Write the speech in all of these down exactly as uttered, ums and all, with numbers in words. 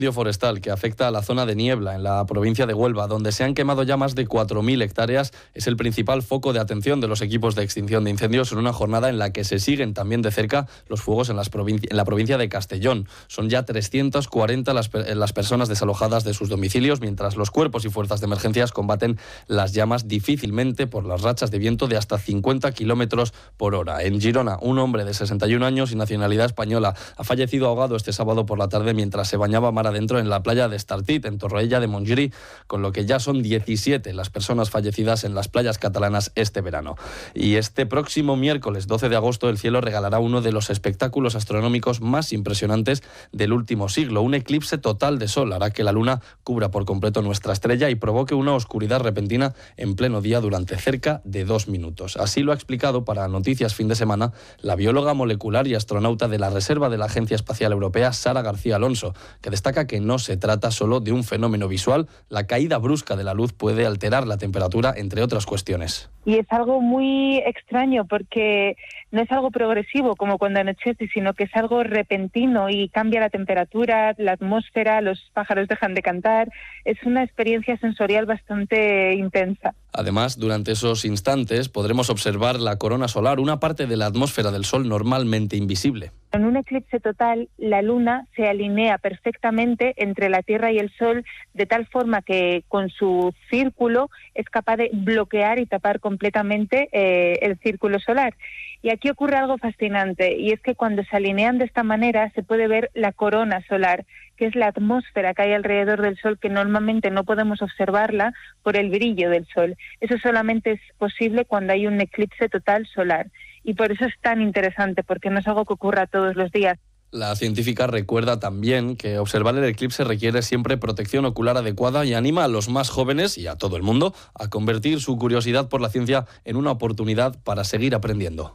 Incendio forestal que afecta a la zona de Niebla, en la provincia de Huelva, donde se han quemado ya más de cuatro mil hectáreas. Es el principal foco de atención de los equipos de extinción de incendios en una jornada en la que se siguen también de cerca los fuegos en, las provinci- en la provincia de Castellón. Son ya trescientas cuarenta las, las personas desalojadas de sus domicilios, mientras los cuerpos y fuerzas de emergencias combaten las llamas difícilmente por las rachas de viento de hasta cincuenta kilómetros por hora. En Girona, un hombre de sesenta y un años y nacionalidad española ha fallecido ahogado este sábado por la tarde mientras se bañaba mar adentro en la playa de Estartit, en Torroella de Montgrí, con lo que ya son diecisiete las personas fallecidas en las playas catalanas este verano. Y este próximo miércoles doce de agosto el cielo regalará uno de los espectáculos astronómicos más impresionantes del último siglo. Un eclipse total de sol hará que la luna cubra por completo nuestra estrella y provoque una oscuridad repentina en pleno día durante cerca de dos minutos. Así lo ha explicado para Noticias Fin de Semana la bióloga molecular y astronauta de la Reserva de la Agencia Espacial Europea, Sara García Alonso, que destaca que no se trata solo de un fenómeno visual. La caída brusca de la luz puede alterar la temperatura, entre otras cuestiones. Y es algo muy extraño porque no es algo progresivo como cuando anochece, sino que es algo repentino y cambia la temperatura, la atmósfera, los pájaros dejan de cantar. Es una experiencia sensorial bastante intensa. Además, durante esos instantes podremos observar la corona solar, una parte de la atmósfera del Sol normalmente invisible. En un eclipse total, la Luna se alinea perfectamente entre la Tierra y el Sol, de tal forma que con su círculo es capaz de bloquear y tapar completamente eh, el círculo solar. Y aquí ocurre algo fascinante, y es que cuando se alinean de esta manera se puede ver la corona solar, que es la atmósfera que hay alrededor del Sol, que normalmente no podemos observarla por el brillo del Sol. Eso solamente es posible cuando hay un eclipse total solar. Y por eso es tan interesante, porque no es algo que ocurra todos los días. La científica recuerda también que observar el eclipse requiere siempre protección ocular adecuada y anima a los más jóvenes y a todo el mundo a convertir su curiosidad por la ciencia en una oportunidad para seguir aprendiendo.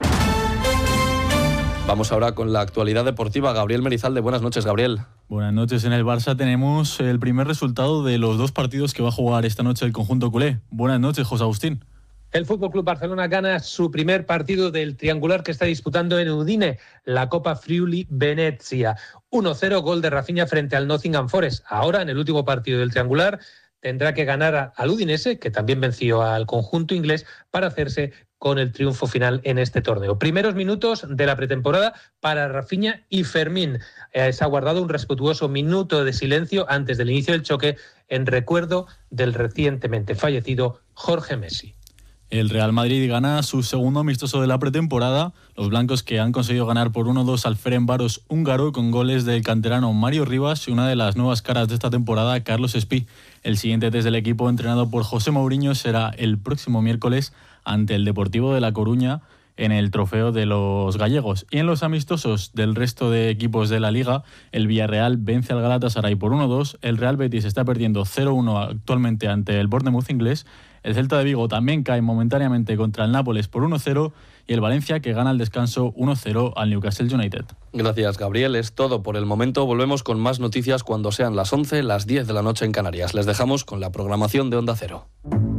Vamos ahora con la actualidad deportiva. Gabriel Merizalde, buenas noches, Gabriel. Buenas noches. En el Barça tenemos el primer resultado de los dos partidos que va a jugar esta noche el conjunto culé. Buenas noches, José Agustín. El F C Barcelona gana su primer partido del triangular que está disputando en Udine, la Copa Friuli Venezia. uno cero, gol de Rafinha frente al Nottingham Forest. Ahora, en el último partido del triangular, tendrá que ganar al Udinese, que también venció al conjunto inglés, para hacerse con el triunfo final en este torneo. Primeros minutos de la pretemporada para Rafinha y Fermín. Eh, se ha guardado un respetuoso minuto de silencio antes del inicio del choque en recuerdo del recientemente fallecido Jorge Messi. El Real Madrid gana su segundo amistoso de la pretemporada. Los blancos, que han conseguido ganar por uno dos al Ferencváros húngaro con goles del canterano Mario Rivas y una de las nuevas caras de esta temporada, Carlos Espí. El siguiente test del equipo, entrenado por José Mourinho, será el próximo miércoles ante el Deportivo de La Coruña en el Trofeo de los Gallegos. Y en los amistosos del resto de equipos de la Liga, el Villarreal vence al Galatasaray por uno dos, el Real Betis está perdiendo cero uno actualmente ante el Bournemouth inglés, el Celta de Vigo también cae momentáneamente contra el Nápoles por uno cero y el Valencia, que gana al descanso uno cero al Newcastle United. Gracias, Gabriel. Es todo por el momento. Volvemos con más noticias cuando sean las once, las diez de la noche en Canarias. Les dejamos con la programación de Onda Cero.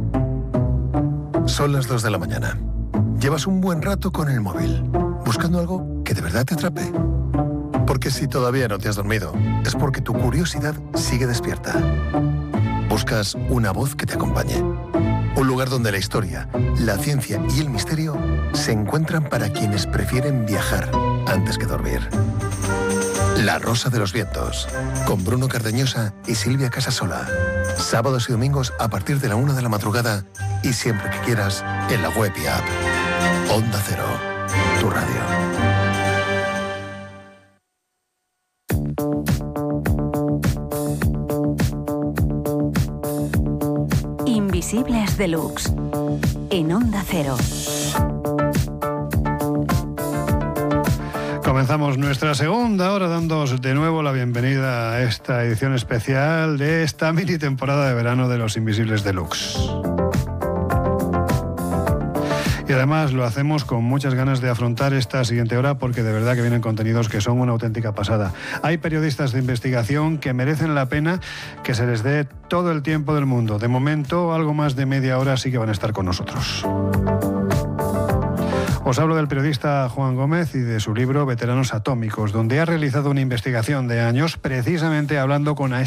Son las dos de la mañana. Llevas un buen rato con el móvil, buscando algo que de verdad te atrape. Porque si todavía no te has dormido, es porque tu curiosidad sigue despierta. Buscas una voz que te acompañe. Un lugar donde la historia, la ciencia y el misterio se encuentran para quienes prefieren viajar antes que dormir. La Rosa de los Vientos, con Bruno Cardeñosa y Silvia Casasola. Sábados y domingos a partir de la una de la madrugada y siempre que quieras en la web y app. Onda Cero, tu radio. Invisibles Deluxe, en Onda Cero. Comenzamos nuestra segunda hora dándoos de nuevo la bienvenida a esta edición especial de esta mini temporada de verano de los Invisibles Deluxe. Y además lo hacemos con muchas ganas de afrontar esta siguiente hora porque de verdad que vienen contenidos que son una auténtica pasada. Hay periodistas de investigación que merecen la pena que se les dé todo el tiempo del mundo. De momento, algo más de media hora sí que van a estar con nosotros. Os hablo del periodista Juan Gómez y de su libro Veteranos Atómicos, donde ha realizado una investigación de años precisamente hablando con